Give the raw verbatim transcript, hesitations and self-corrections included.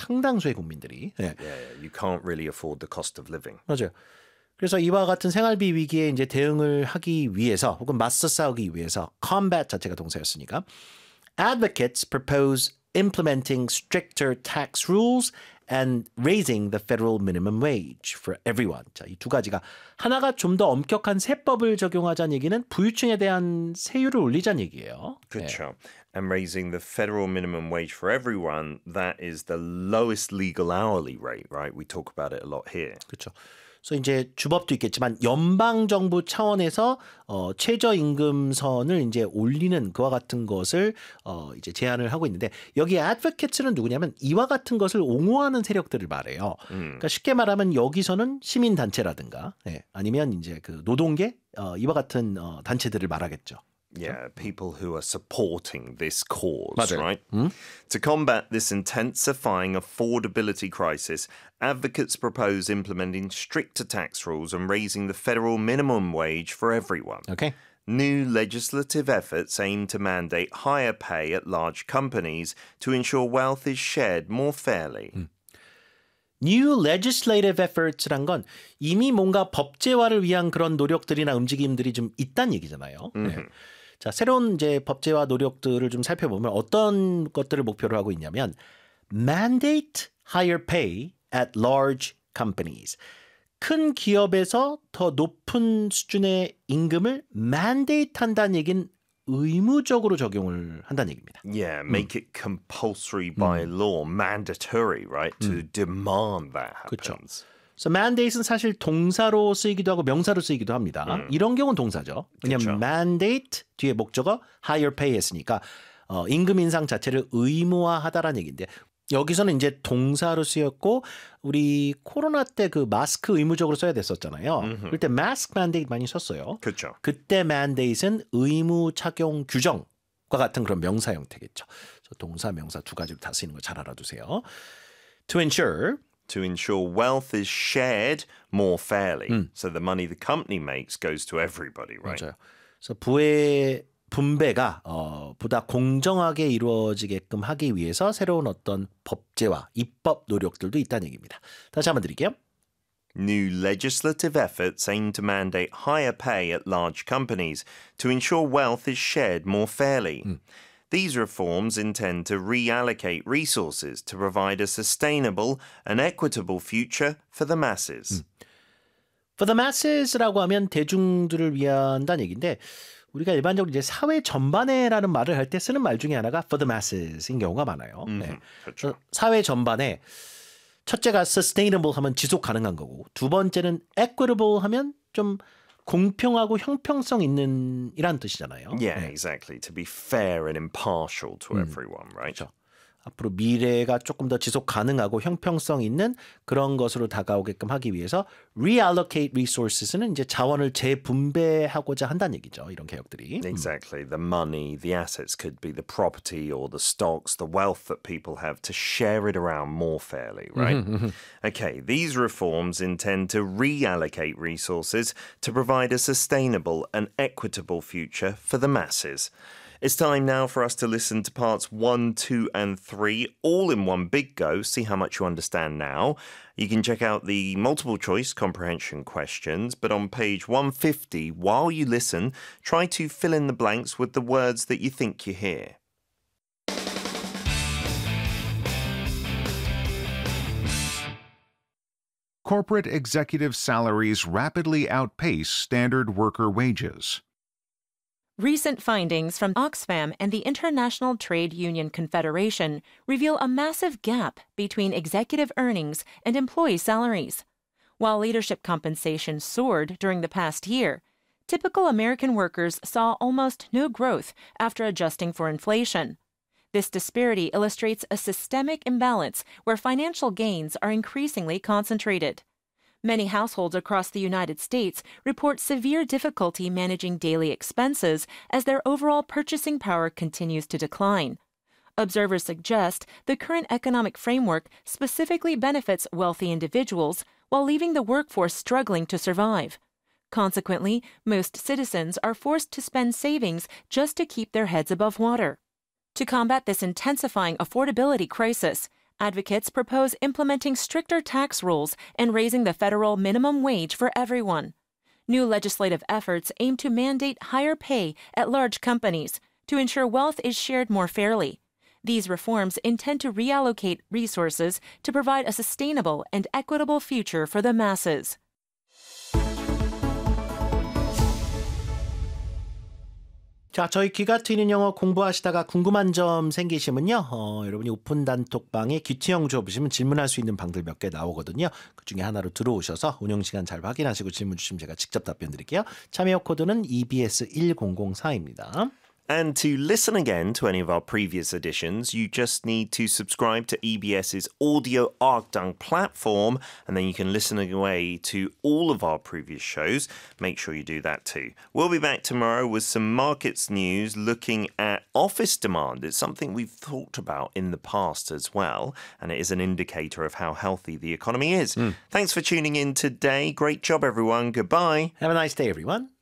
상당수의 국민들이. 네. Yeah, you can't really afford the cost of living. 맞아요. 그래서 이와 같은 생활비 위기에 이제 대응을 하기 위해서 혹은 맞서 싸우기 위해서 combat 자체가 동사였으니까 advocates propose implementing stricter tax rules and raising the federal minimum wage for everyone. 자, 이 두 가지가 하나가 좀 더 엄격한 세법을 적용하자는 얘기는 부유층에 대한 세율을 올리자는 얘기예요. 그렇죠. 네. And raising the federal minimum wage for everyone, that is the lowest legal hourly rate, right? We talk about it a lot here. 그렇죠. 그래서 이제 주법도 있겠지만 연방 정부 차원에서 어, 최저임금선을 이제 올리는 그와 같은 것을 어, 이제 제안을 하고 있는데 여기 advocates는 누구냐면 이와 같은 것을 옹호하는 세력들을 말해요. 음. 그러니까 쉽게 말하면 여기서는 시민 단체라든가 네, 아니면 이제 그 노동계 어, 이와 같은 어, 단체들을 말하겠죠. Yeah, people who are supporting this cause, 맞아요. right? 음? To combat this intensifying affordability crisis, advocates propose implementing stricter tax rules and raising the federal minimum wage for everyone. Okay. New legislative efforts aim to mandate higher pay at large companies to ensure wealth is shared more fairly. 음. New legislative efforts란 건 이미 뭔가 법제화를 위한 그런 노력들이나 움직임들이 좀 있다는 얘기잖아요. 네. 자, 새로운 이제 법제화 노력들을 좀 살펴보면 어떤 것들을 목표로 하고 있냐면 mandate higher pay at large companies. 큰 기업에서 더 높은 수준의 임금을 mandate 한다는 얘기는 의무적으로 적용을 한다는 얘기입니다. Yeah, make 음. it compulsory by 음. law, mandatory, right? To 음. demand that happens. 그렇죠. So mandate는 사실 동사로 쓰이기도 하고 명사로 쓰이기도 합니다. 음. 이런 경우는 동사죠. 왜냐하면 그쵸. mandate 뒤에 목적어 higher pay 했으니까 어, 임금 인상 자체를 의무화하다라는 얘기인데 여기서는 이제 동사로 쓰였고 우리 코로나 때 그 마스크 의무적으로 써야 됐었잖아요. 음흠. 그때 mask mandate 많이 썼어요. 그렇죠. 그때 mandate는 의무 착용 규정과 같은 그런 명사 형태겠죠. 그래서 동사, 명사 두 가지로 다 쓰이는 거 잘 알아두세요. To ensure To ensure wealth is shared more fairly. 음. So the money the company makes goes to everybody, right? 맞아요. 그래서 부의 분배가 어, 보다 공정하게 이루어지게끔 하기 위해서 새로운 어떤 법제화, 입법 노력들도 있다는 얘기입니다. 다시 한번 드릴게요. New legislative efforts aim to mandate higher pay at large companies to ensure wealth is shared more fairly. 음. These reforms intend to reallocate resources to provide a sustainable and equitable future for the masses. 음. For the masses라고 하면 대중들을 위한다는 얘기인데 우리가 일반적으로 이제 사회 전반에라는 말을 할 때 쓰는 말 중에 하나가 for the masses인 경우가 많아요. 음, 네. 그렇죠. 사회 전반에 첫째가 sustainable 하면 지속 가능한 거고 두 번째는 equitable 하면 좀 공평하고 형평성 있는 이란 뜻이잖아요. Yeah, 네. exactly. To be fair and impartial to 음, everyone, right? 그렇죠. 앞으로 미래가 조금 더 지속 가능하고 형평성 있는 그런 것으로 다가오게끔 하기 위해서 reallocate resources는 이제 자원을 재분배하고자 한다는 얘기죠. 이런 개혁들이. Exactly. The money, the assets could be the property or the stocks, the wealth that people have to share it around more fairly, right? Okay, these reforms intend to reallocate resources to provide a sustainable and equitable future for the masses. It's time now for us to listen to parts one, two, and three, all in one big go. See how much you understand now. You can check out the multiple choice comprehension questions, but on page one fifty, while you listen, try to fill in the blanks with the words that you think you hear. Corporate executive salaries rapidly outpace standard worker wages. Recent findings from Oxfam and the International Trade Union Confederation reveal a massive gap between executive earnings and employee salaries. While leadership compensation soared during the past year, typical American workers saw almost no growth after adjusting for inflation. This disparity illustrates a systemic imbalance where financial gains are increasingly concentrated. Many households across the United States report severe difficulty managing daily expenses as their overall purchasing power continues to decline. Observers suggest the current economic framework specifically benefits wealthy individuals while leaving the workforce struggling to survive. Consequently, most citizens are forced to spend savings just to keep their heads above water. To combat this intensifying affordability crisis, Advocates propose implementing stricter tax rules and raising the federal minimum wage for everyone. New legislative efforts aim to mandate higher pay at large companies to ensure wealth is shared more fairly. These reforms intend to reallocate resources to provide a sustainable and equitable future for the masses. 자, 저희 귀가 트이는 영어 공부하시다가 궁금한 점 생기시면요. 어, 여러분이 오픈 단톡방에 귀티형 줘보시면 질문할 수 있는 방들 몇 개 나오거든요. 그중에 하나로 들어오셔서 운영시간 잘 확인하시고 질문 주시면 제가 직접 답변 드릴게요. 참여 코드는 이비에스 일공공사입니다. And to listen again to any of our previous editions, you just need to subscribe to EBS's Audio Arkdang platform, and then you can listen away to all of our previous shows. Make sure you do that too. We'll be back tomorrow with some markets news looking at office demand. It's something we've talked about in the past as well, and it is an indicator of how healthy the economy is. Mm. Thanks for tuning in today. Great job, everyone. Goodbye. Have a nice day, everyone.